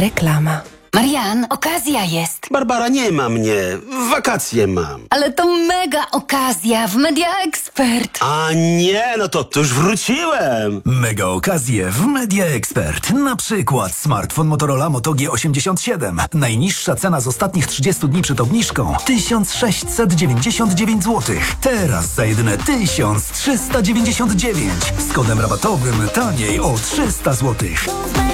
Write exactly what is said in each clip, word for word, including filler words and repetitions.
Reklama. Marian, okazja jest. Barbara, nie ma mnie. Wakacje mam. Ale to mega okazja w Media Expert. A nie, no to, to już wróciłem. Mega okazje w Media Expert. Na przykład smartfon Motorola Moto G osiemdziesiąt siedem. Najniższa cena z ostatnich trzydziestu dni przed obniżką tysiąc sześćset dziewięćdziesiąt dziewięć złotych. Teraz za jedyne tysiąc trzysta dziewięćdziesiąt dziewięć. Z kodem rabatowym taniej o trzysta złotych.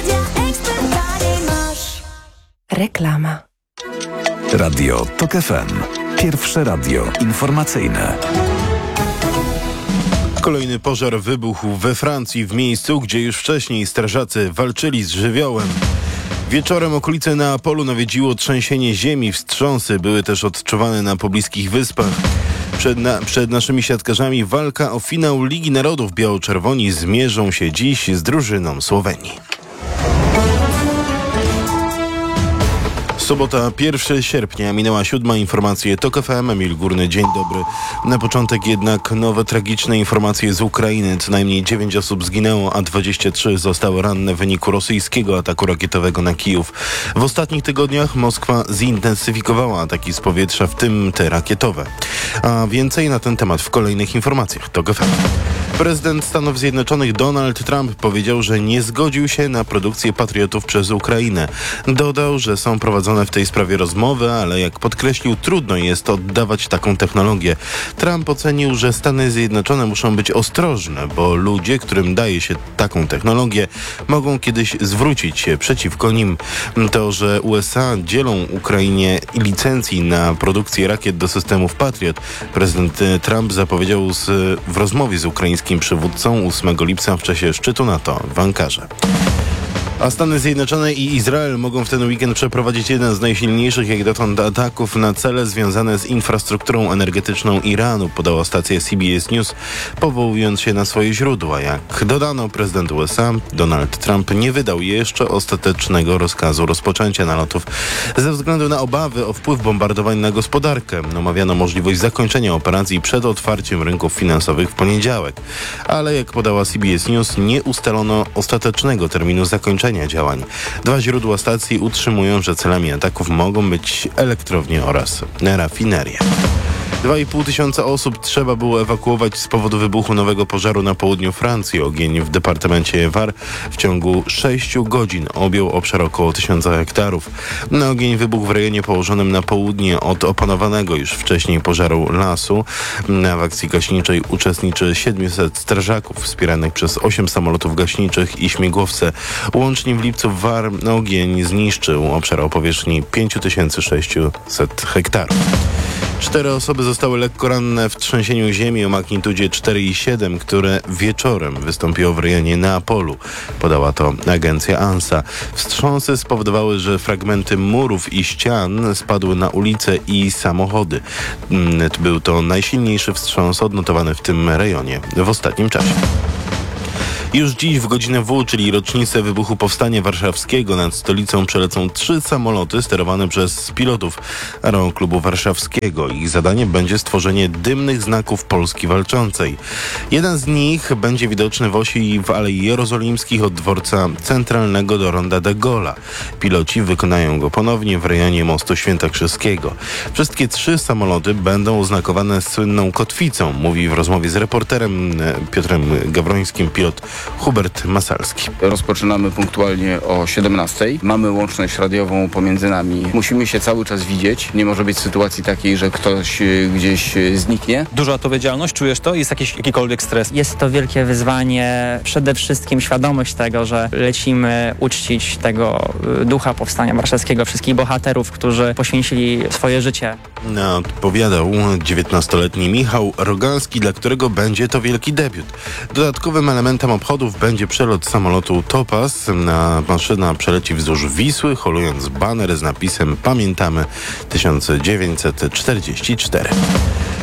Reklama. Radio Tok F M. Pierwsze radio informacyjne. Kolejny pożar wybuchł we Francji, w miejscu, gdzie już wcześniej strażacy walczyli z żywiołem. Wieczorem okolice Neapolu nawiedziło trzęsienie ziemi. Wstrząsy były też odczuwane na pobliskich wyspach. Przed, na, przed naszymi siatkarzami walka o finał Ligi Narodów. Biało-czerwoni zmierzą się dziś z drużyną Słowenii. Sobota, pierwszego sierpnia, minęła siódma. Informacje Tok F M, Emil Górny, dzień dobry. Na początek jednak nowe tragiczne informacje z Ukrainy. Co najmniej dziewięć osób zginęło, a dwadzieścia trzy zostało ranne w wyniku rosyjskiego ataku rakietowego na Kijów. W ostatnich tygodniach Moskwa zintensyfikowała ataki z powietrza, w tym te rakietowe. A więcej na ten temat w kolejnych informacjach Tok F M. Prezydent Stanów Zjednoczonych Donald Trump powiedział, że nie zgodził się na produkcję patriotów przez Ukrainę. Dodał, że są prowadzone w tej sprawie rozmowy, ale jak podkreślił, trudno jest oddawać taką technologię. Trump ocenił, że Stany Zjednoczone muszą być ostrożne, bo ludzie, którym daje się taką technologię, mogą kiedyś zwrócić się przeciwko nim. To, że U S A dzielą Ukrainie licencji na produkcję rakiet do systemów Patriot, prezydent Trump zapowiedział z, w rozmowie z ukraińskim przywódcą ósmego lipca w czasie szczytu NATO w Ankarze. A Stany Zjednoczone i Izrael mogą w ten weekend przeprowadzić jeden z najsilniejszych jak dotąd ataków na cele związane z infrastrukturą energetyczną Iranu, podała stacja C B S News, powołując się na swoje źródła. Jak dodano, prezydent U S A Donald Trump nie wydał jeszcze ostatecznego rozkazu rozpoczęcia nalotów ze względu na obawy o wpływ bombardowań na gospodarkę. Omawiano możliwość zakończenia operacji przed otwarciem rynków finansowych w poniedziałek. Ale jak podała C B S News, nie ustalono ostatecznego terminu zakończenia działań. Dwa źródła stacji utrzymują, że celami ataków mogą być elektrownie oraz rafinerie. Dwa i pół tysiąca osób trzeba było ewakuować z powodu wybuchu nowego pożaru na południu Francji. Ogień w departamencie Var w ciągu sześciu godzin objął obszar około tysiąca hektarów. Na ogień wybuchł w rejonie położonym na południe od opanowanego już wcześniej pożaru lasu. W akcji gaśniczej uczestniczy siedmiuset strażaków wspieranych przez osiem samolotów gaśniczych i śmigłowce. Łącznie w lipcu w Var ogień zniszczył obszar o powierzchni pięć tysięcy sześćset hektarów. Cztery osoby zostały lekko ranne w trzęsieniu ziemi o magnitudzie cztery i siedem, które wieczorem wystąpiło w rejonie Neapolu. Podała to agencja ANSA. Wstrząsy spowodowały, że fragmenty murów i ścian spadły na ulice i samochody. Był to najsilniejszy wstrząs odnotowany w tym rejonie w ostatnim czasie. Już dziś w godzinę W, czyli rocznicę wybuchu Powstania Warszawskiego, nad stolicą przelecą trzy samoloty sterowane przez pilotów Aeroklubu Warszawskiego. Ich zadaniem będzie stworzenie dymnych znaków Polski walczącej. Jeden z nich będzie widoczny w osi w Alei Jerozolimskich od dworca centralnego do ronda de Gaulle'a. Piloci wykonają go ponownie w rejonie mostu Świętokrzyskiego. Wszystkie trzy samoloty będą oznakowane słynną kotwicą, mówi w rozmowie z reporterem Piotrem Gawrońskim pilot Hubert Masalski. Rozpoczynamy punktualnie o siedemnastej. Mamy łączność radiową pomiędzy nami. Musimy się cały czas widzieć. Nie może być sytuacji takiej, że ktoś gdzieś zniknie. Duża odpowiedzialność, czujesz to? Jest jakiś jakikolwiek stres? Jest to wielkie wyzwanie. Przede wszystkim świadomość tego, że lecimy uczcić tego ducha Powstania Warszawskiego, wszystkich bohaterów, którzy poświęcili swoje życie. Odpowiadał dziewiętnastoletni Michał Rogalski, dla którego będzie to wielki debiut. Dodatkowym elementem obchodów będzie przelot samolotu Topaz. Na maszyna przeleci wzdłuż Wisły, holując baner z napisem „Pamiętamy tysiąc dziewięćset czterdzieści cztery”.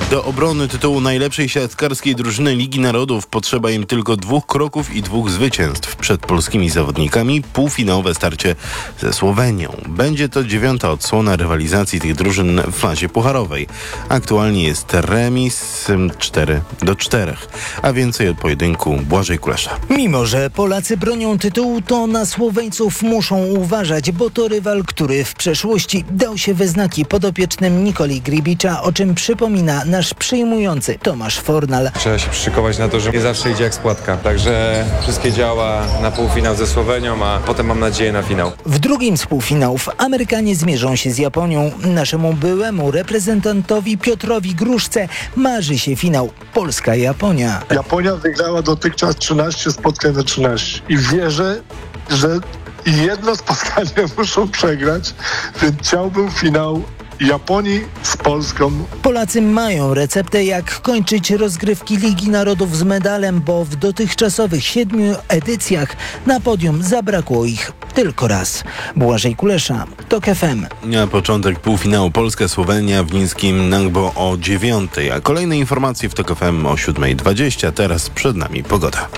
Do obrony tytułu najlepszej siatkarskiej drużyny Ligi Narodów potrzeba im tylko dwóch kroków i dwóch zwycięstw przed polskimi zawodnikami. Półfinałowe starcie ze Słowenią. Będzie to dziewiąta odsłona rywalizacji tych drużyn w fazie pucharowej. Aktualnie jest remis cztery do czterech, a więcej od pojedynku Błażej Kulesza. Mimo że Polacy bronią tytułu, to na Słoweńców muszą uważać, bo to rywal, który w przeszłości dał się we znaki podopiecznym Nikoli Gribicza, o czym przypomina nasz przyjmujący Tomasz Fornal. Trzeba się przyszykować na to, że nie zawsze idzie jak składka. Także wszystkie działa na półfinał ze Słowenią, a potem mam nadzieję na finał. W drugim z półfinałów Amerykanie zmierzą się z Japonią. Naszemu byłemu reprezentantowi Piotrowi Gruszce marzy się finał Polska-Japonia. Japonia wygrała dotychczas trzynaście spotkań na trzynaście i wierzę, że jedno spotkanie muszą przegrać, więc chciałbym finał Japonii z Polską. Polacy mają receptę, jak kończyć rozgrywki Ligi Narodów z medalem, bo w dotychczasowych siedmiu edycjach na podium zabrakło ich tylko raz. Błażej Kulesza, TOK F M. Na początek półfinału Polska-Słowenia w Nińskim Nangbo o dziewiątej, a kolejne informacje w TOK F M o siódma dwadzieścia. Teraz przed nami pogoda.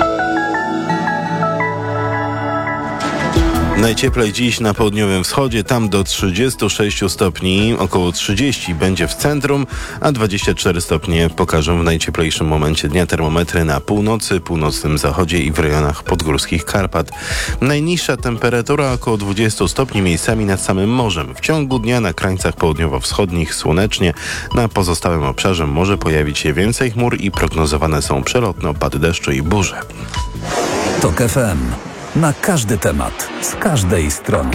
Najcieplej dziś na południowym wschodzie, tam do trzydziestu sześciu stopni, około trzydzieści będzie w centrum, a dwadzieścia cztery stopnie pokażą w najcieplejszym momencie dnia termometry na północy, północnym zachodzie i w rejonach podgórskich Karpat. Najniższa temperatura około dwudziestu stopni, miejscami nad samym morzem. W ciągu dnia na krańcach południowo-wschodnich słonecznie, na pozostałym obszarze może pojawić się więcej chmur i prognozowane są przelotne opady deszczu i burze. TOK F M. Na każdy temat, z każdej strony.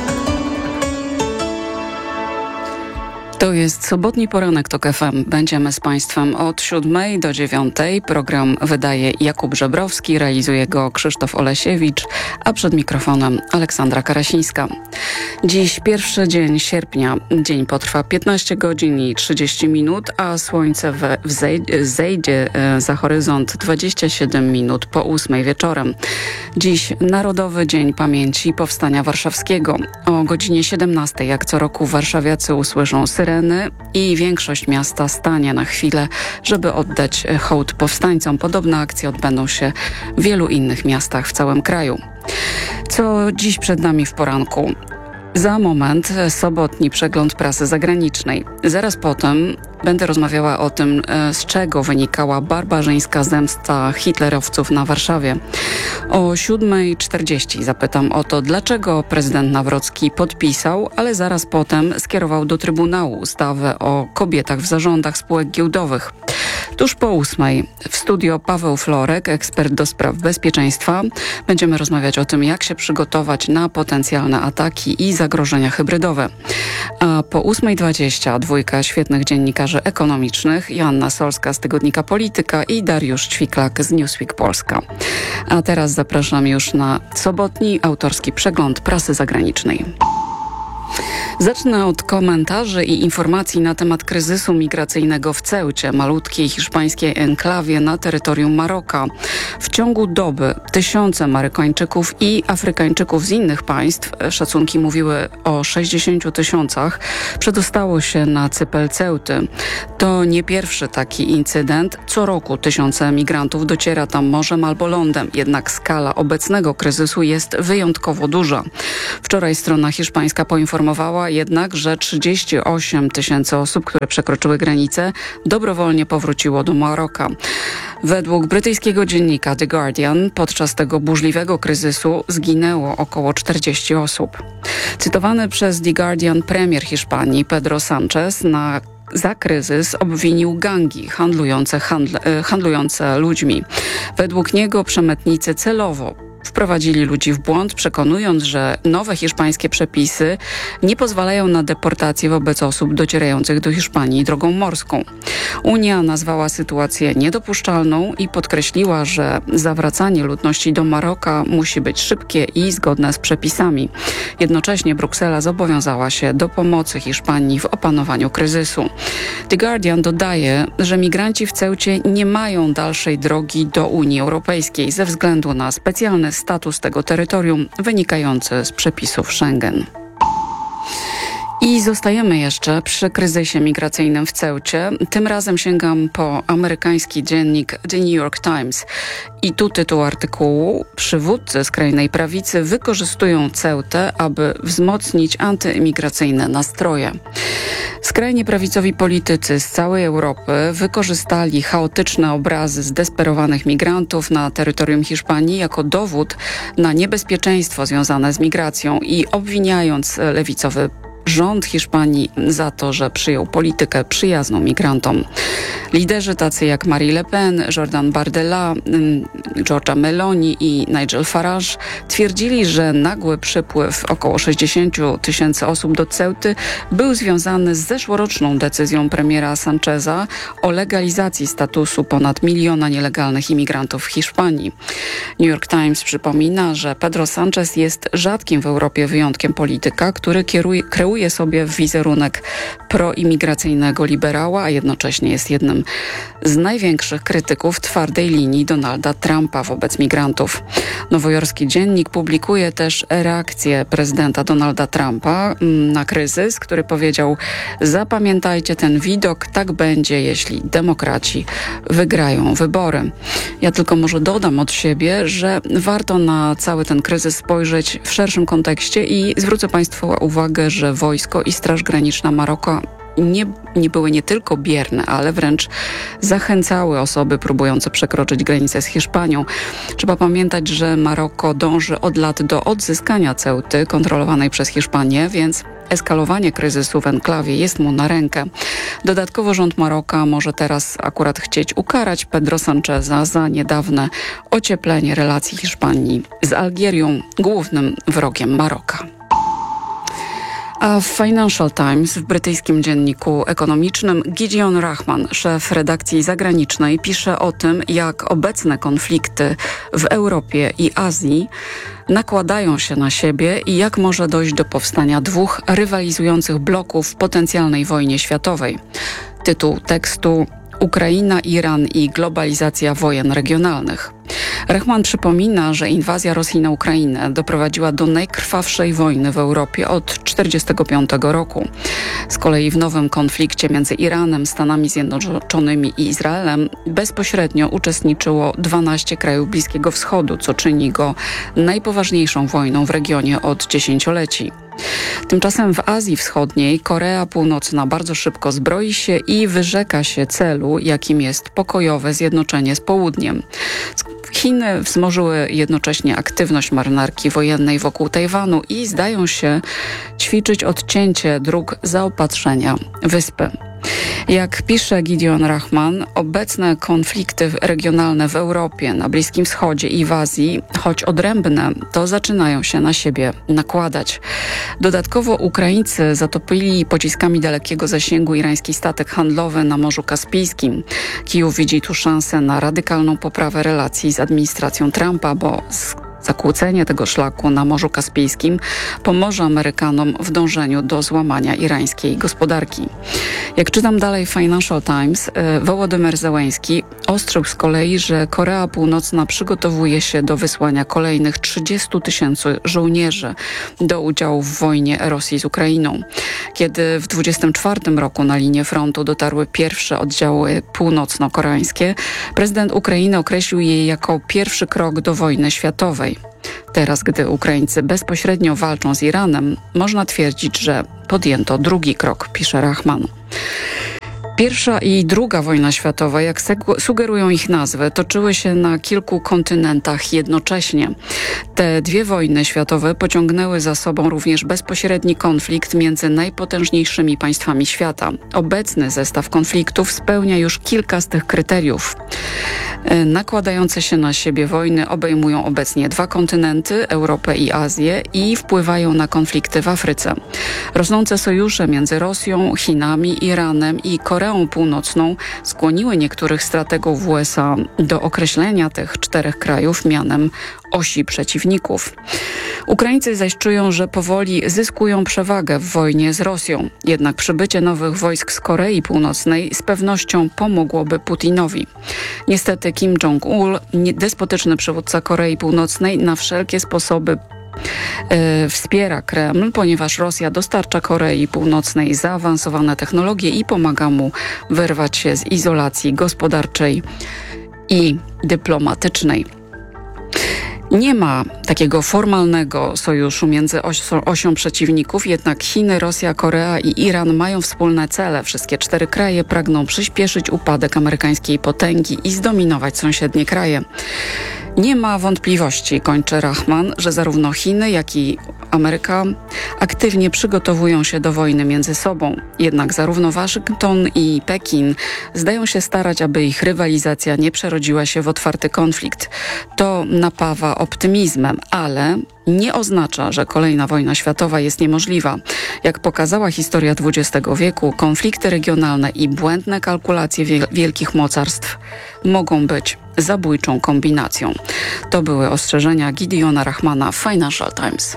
To jest sobotni poranek TOK F M. Będziemy z Państwem od siódmej do dziewiątej. Program wydaje Jakub Żebrowski, realizuje go Krzysztof Olesiewicz, a przed mikrofonem Aleksandra Karasińska. Dziś pierwszy dzień sierpnia. Dzień potrwa piętnaście godzin i trzydzieści minut, a słońce wzejdzie, zejdzie za horyzont dwadzieścia siedem minut po ósmej wieczorem. Dziś Narodowy Dzień Pamięci Powstania Warszawskiego. O godzinie siedemnastej, jak co roku, warszawiacy usłyszą syreny i większość miasta stanie na chwilę, żeby oddać hołd powstańcom. Podobne akcje odbędą się w wielu innych miastach w całym kraju. Co dziś przed nami w poranku? Za moment sobotni przegląd prasy zagranicznej. Zaraz potem będę rozmawiała o tym, z czego wynikała barbarzyńska zemsta hitlerowców na Warszawie. O siódmej czterdzieści zapytam o to, dlaczego prezydent Nawrocki podpisał, ale zaraz potem skierował do Trybunału ustawę o kobietach w zarządach spółek giełdowych. Tuż po ósmej w studio Paweł Florek, ekspert do spraw bezpieczeństwa. Będziemy rozmawiać o tym, jak się przygotować na potencjalne ataki i zagrożenia hybrydowe. A po ósmej dwadzieścia dwójka świetnych dziennikarzy ekonomicznych, Joanna Solska z tygodnika Polityka i Dariusz Ćwiklak z Newsweek Polska. A teraz zapraszam już na sobotni autorski przegląd prasy zagranicznej. Zacznę od komentarzy i informacji na temat kryzysu migracyjnego w Ceucie, malutkiej hiszpańskiej enklawie na terytorium Maroka. W ciągu doby tysiące Marokańczyków i Afrykańczyków z innych państw, szacunki mówiły o sześćdziesięciu tysiącach, przedostało się na cypel Ceuty. To nie pierwszy taki incydent. Co roku tysiące migrantów dociera tam morzem albo lądem, jednak skala obecnego kryzysu jest wyjątkowo duża. Wczoraj strona hiszpańska poinformowała jednak, że trzydzieści osiem tysięcy osób, które przekroczyły granicę, dobrowolnie powróciło do Maroka. Według brytyjskiego dziennika The Guardian podczas tego burzliwego kryzysu zginęło około czterdzieści osób. Cytowany przez The Guardian premier Hiszpanii Pedro Sánchez na za kryzys obwinił gangi handlujące, handl, handlujące ludźmi. Według niego przemytnicy celowo wprowadzili ludzi w błąd, przekonując, że nowe hiszpańskie przepisy nie pozwalają na deportację wobec osób docierających do Hiszpanii drogą morską. Unia nazwała sytuację niedopuszczalną i podkreśliła, że zawracanie ludności do Maroka musi być szybkie i zgodne z przepisami. Jednocześnie Bruksela zobowiązała się do pomocy Hiszpanii w opanowaniu kryzysu. The Guardian dodaje, że migranci w Ceucie nie mają dalszej drogi do Unii Europejskiej ze względu na specjalny status tego terytorium wynikający z przepisów Schengen. I zostajemy jeszcze przy kryzysie migracyjnym w Ceucie. Tym razem sięgam po amerykański dziennik The New York Times. I tu tytuł artykułu: przywódcy skrajnej prawicy wykorzystują Ceutę, aby wzmocnić antyimigracyjne nastroje. Skrajnie prawicowi politycy z całej Europy wykorzystali chaotyczne obrazy zdesperowanych migrantów na terytorium Hiszpanii jako dowód na niebezpieczeństwo związane z migracją i obwiniając lewicowy rząd Hiszpanii za to, że przyjął politykę przyjazną migrantom. Liderzy tacy jak Marine Le Pen, Jordan Bardella, Giorgia Meloni i Nigel Farage twierdzili, że nagły przypływ około sześćdziesiąt tysięcy osób do Ceuty był związany z zeszłoroczną decyzją premiera Sancheza o legalizacji statusu ponad miliona nielegalnych imigrantów w Hiszpanii. New York Times przypomina, że Pedro Sanchez jest rzadkim w Europie wyjątkiem polityka, który kieruje, kreuje sobie wizerunek proimigracyjnego liberała, a jednocześnie jest jednym z największych krytyków twardej linii Donalda Trumpa wobec migrantów. Nowojorski dziennik publikuje też reakcję prezydenta Donalda Trumpa na kryzys, który powiedział: zapamiętajcie ten widok, tak będzie, jeśli demokraci wygrają wybory. Ja tylko może dodam od siebie, że warto na cały ten kryzys spojrzeć w szerszym kontekście i zwrócę Państwu uwagę, że wojsko i Straż Graniczna Maroka Nie, nie były nie tylko bierne, ale wręcz zachęcały osoby próbujące przekroczyć granicę z Hiszpanią. Trzeba pamiętać, że Maroko dąży od lat do odzyskania Ceuty kontrolowanej przez Hiszpanię, więc eskalowanie kryzysu w enklawie jest mu na rękę. Dodatkowo rząd Maroka może teraz akurat chcieć ukarać Pedro Sancheza za niedawne ocieplenie relacji Hiszpanii z Algierią, głównym wrogiem Maroka. A w Financial Times, w brytyjskim dzienniku ekonomicznym, Gideon Rachman, szef redakcji zagranicznej, pisze o tym, jak obecne konflikty w Europie i Azji nakładają się na siebie i jak może dojść do powstania dwóch rywalizujących bloków w potencjalnej wojnie światowej. Tytuł tekstu: Ukraina, Iran i globalizacja wojen regionalnych. Rachman przypomina, że inwazja Rosji na Ukrainę doprowadziła do najkrwawszej wojny w Europie od tysiąc dziewięćset czterdziestego piątego roku. Z kolei w nowym konflikcie między Iranem, Stanami Zjednoczonymi i Izraelem bezpośrednio uczestniczyło dwanaście krajów Bliskiego Wschodu, co czyni go najpoważniejszą wojną w regionie od dziesięcioleci. Tymczasem w Azji Wschodniej Korea Północna bardzo szybko zbroi się i wyrzeka się celu, jakim jest pokojowe zjednoczenie z południem. Chiny wzmożyły jednocześnie aktywność marynarki wojennej wokół Tajwanu i zdają się ćwiczyć odcięcie dróg zaopatrzenia wyspy. Jak pisze Gideon Rachman, obecne konflikty regionalne w Europie, na Bliskim Wschodzie i w Azji, choć odrębne, to zaczynają się na siebie nakładać. Dodatkowo Ukraińcy zatopili pociskami dalekiego zasięgu irański statek handlowy na Morzu Kaspijskim. Kijów widzi tu szansę na radykalną poprawę relacji z administracją Trumpa, bo zakłócenie tego szlaku na Morzu Kaspijskim pomoże Amerykanom w dążeniu do złamania irańskiej gospodarki. Jak czytam dalej w Financial Times, Wołodymyr Zełenski ostrzył z kolei, że Korea Północna przygotowuje się do wysłania kolejnych trzydziestu tysięcy żołnierzy do udziału w wojnie Rosji z Ukrainą. Kiedy w dwudziestym czwartym roku na linię frontu dotarły pierwsze oddziały północno-koreańskie, prezydent Ukrainy określił je jako pierwszy krok do wojny światowej. Teraz, gdy Ukraińcy bezpośrednio walczą z Iranem, można twierdzić, że podjęto drugi krok, pisze Rachman. Pierwsza i druga wojna światowa, jak sugerują ich nazwy, toczyły się na kilku kontynentach jednocześnie. Te dwie wojny światowe pociągnęły za sobą również bezpośredni konflikt między najpotężniejszymi państwami świata. Obecny zestaw konfliktów spełnia już kilka z tych kryteriów. Nakładające się na siebie wojny obejmują obecnie dwa kontynenty, Europę i Azję, i wpływają na konflikty w Afryce. Rosnące sojusze między Rosją, Chinami, Iranem i Koreą Północną skłoniły niektórych strategów w U S A do określenia tych czterech krajów mianem osi przeciwników. Ukraińcy zaś czują, że powoli zyskują przewagę w wojnie z Rosją. Jednak przybycie nowych wojsk z Korei Północnej z pewnością pomogłoby Putinowi. Niestety Kim Jong-un, despotyczny przywódca Korei Północnej, na wszelkie sposoby yy, wspiera Kreml, ponieważ Rosja dostarcza Korei Północnej zaawansowane technologie i pomaga mu wyrwać się z izolacji gospodarczej i dyplomatycznej. Nie ma takiego formalnego sojuszu między osią, osią przeciwników, jednak Chiny, Rosja, Korea i Iran mają wspólne cele. Wszystkie cztery kraje pragną przyspieszyć upadek amerykańskiej potęgi i zdominować sąsiednie kraje. Nie ma wątpliwości, kończy Rahman, że zarówno Chiny, jak i Ameryka aktywnie przygotowują się do wojny między sobą. Jednak zarówno Waszyngton i Pekin zdają się starać, aby ich rywalizacja nie przerodziła się w otwarty konflikt. To napawa optymizmem, ale nie oznacza, że kolejna wojna światowa jest niemożliwa. Jak pokazała historia dwudziestego wieku, konflikty regionalne i błędne kalkulacje wielkich mocarstw mogą być zabójczą kombinacją. To były ostrzeżenia Gideona Rahmana w Financial Times.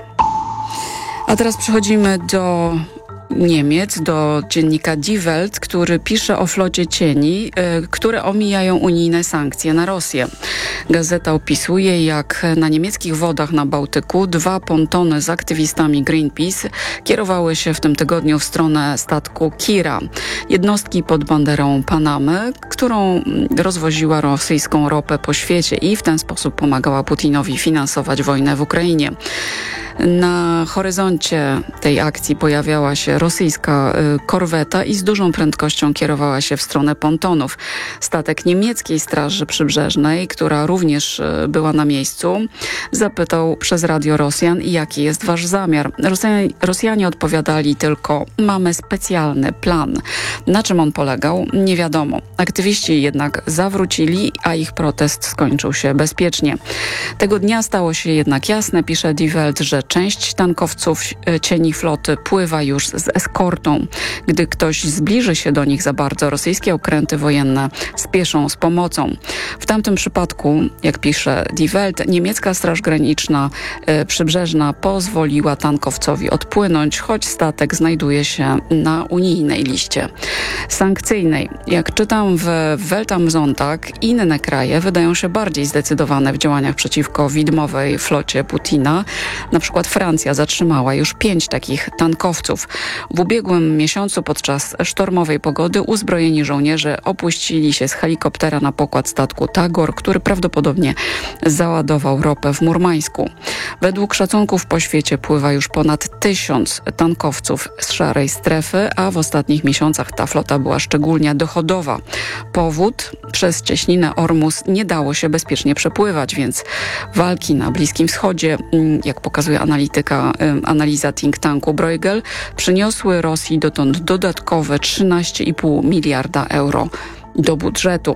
A teraz przechodzimy do Niemiec, do dziennika Die Welt, który pisze o flocie cieni, y, które omijają unijne sankcje na Rosję. Gazeta opisuje, jak na niemieckich wodach na Bałtyku dwa pontony z aktywistami Greenpeace kierowały się w tym tygodniu w stronę statku Kira, jednostki pod banderą Panamy, którą rozwoziła rosyjską ropę po świecie i w ten sposób pomagała Putinowi finansować wojnę w Ukrainie. Na horyzoncie tej akcji pojawiała się rosyjska y, korweta i z dużą prędkością kierowała się w stronę pontonów. Statek niemieckiej Straży Przybrzeżnej, która również y, była na miejscu, zapytał przez radio Rosjan, jaki jest wasz zamiar. Rosjanie, Rosjanie odpowiadali tylko: mamy specjalny plan. Na czym on polegał? Nie wiadomo. Aktywiści jednak zawrócili, a ich protest skończył się bezpiecznie. Tego dnia stało się jednak jasne, pisze Die Welt, że część tankowców cieni floty pływa już z eskortą. Gdy ktoś zbliży się do nich za bardzo, rosyjskie okręty wojenne spieszą z pomocą. W tamtym przypadku, jak pisze Die Welt, niemiecka Straż Graniczna y, Przybrzeżna pozwoliła tankowcowi odpłynąć, choć statek znajduje się na unijnej liście sankcyjnej. Jak czytam w Welt am Sonntag, inne kraje wydają się bardziej zdecydowane w działaniach przeciwko widmowej flocie Putina. Na przykład Francja zatrzymała już pięć takich tankowców. W ubiegłym miesiącu podczas sztormowej pogody uzbrojeni żołnierze opuścili się z helikoptera na pokład statku Tagor, który prawdopodobnie załadował ropę w Murmańsku. Według szacunków po świecie pływa już ponad tysiąc tankowców z szarej strefy, a w ostatnich miesiącach ta flota była szczególnie dochodowa. Powód? Przez cieśninę Ormus nie dało się bezpiecznie przepływać, więc walki na Bliskim Wschodzie, jak pokazuje analityka, analiza think tanku Bruegel, przyniosły Rosji dotąd dodatkowe trzynaście i pół miliarda euro do budżetu.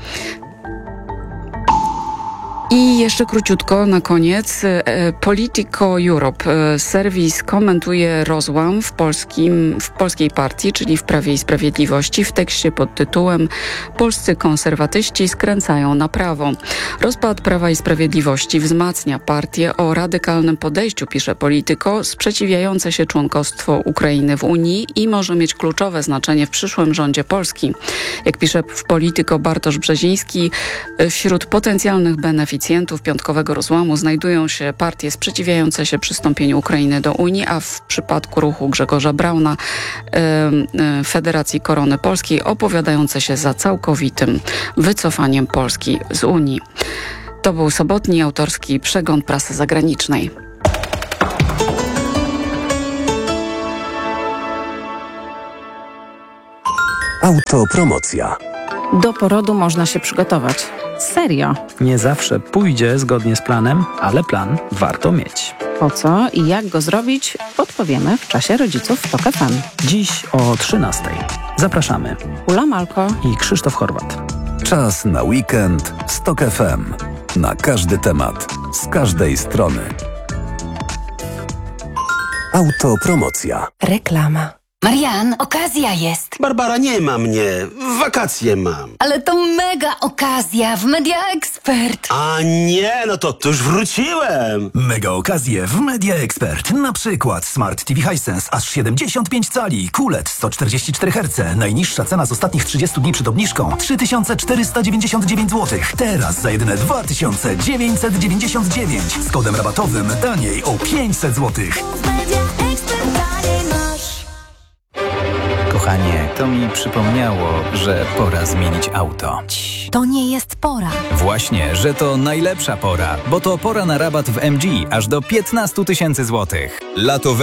I jeszcze króciutko na koniec. Politico Europe. Serwis komentuje rozłam w, polskim, w polskiej partii, czyli w Prawie i Sprawiedliwości, w tekście pod tytułem Polscy konserwatyści skręcają na prawo. Rozpad Prawa i Sprawiedliwości wzmacnia partię o radykalnym podejściu, pisze Politico, sprzeciwiające się członkostwo Ukrainy w Unii i może mieć kluczowe znaczenie w przyszłym rządzie Polski. Jak pisze w Politico Bartosz Brzeziński, wśród potencjalnych beneficjentów piątkowego rozłamu znajdują się partie sprzeciwiające się przystąpieniu Ukrainy do Unii, a w przypadku ruchu Grzegorza Brauna yy, Federacji Korony Polskiej opowiadające się za całkowitym wycofaniem Polski z Unii. To był sobotni autorski przegląd prasy zagranicznej. Autopromocja. Do porodu można się przygotować. Serio. Nie zawsze pójdzie zgodnie z planem, ale plan warto mieć. Po co i jak go zrobić, podpowiemy w czasie Rodziców w Tok F M. Dziś o trzynastej. Zapraszamy. Ula Malko i Krzysztof Chorwat. Czas na weekend z Tok F M. Na każdy temat, z każdej strony. Autopromocja. Reklama. Marian, okazja jest. Barbara, nie ma mnie. Wakacje mam. Ale to mega okazja w Media Expert. A nie, no to, to już wróciłem. Mega okazje w Media Expert. Na przykład Smart T V Hisense aż siedemdziesiąt pięć cali, Q L E D sto czterdzieści cztery herce. Najniższa cena z ostatnich trzydziestu dni przed obniżką trzy tysiące czterysta dziewięćdziesiąt dziewięć złotych. Teraz za jedyne dwa tysiące dziewięćset dziewięćdziesiąt dziewięć. Z kodem rabatowym taniej o pięćset złotych. Kochanie, to mi przypomniało, że pora zmienić auto. To nie jest pora. Właśnie, że to najlepsza pora, bo to pora na rabat w M G aż do piętnaście tysięcy złotych. Lato w